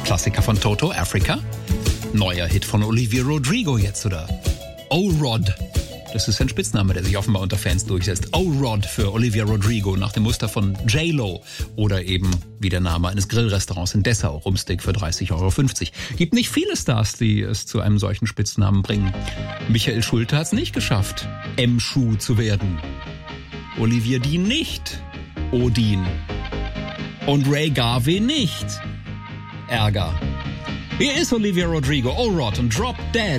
Klassiker von Toto, Africa. Neuer Hit von Olivia Rodrigo jetzt, oder? O-Rod. Das ist ein Spitzname, der sich offenbar unter Fans durchsetzt. O-Rod für Olivia Rodrigo nach dem Muster von J-Lo. Oder eben wie der Name eines Grillrestaurants in Dessau, Rumsteak für 30,50 €. Gibt nicht viele Stars, die es zu einem solchen Spitznamen bringen. Michael Schulte hat es nicht geschafft, M-Schuh zu werden. Olivia Dean nicht. Odin. Und Ray Garvey nicht. Ärger. Hier ist Olivia Rodrigo, O-Rod und Drop Dead.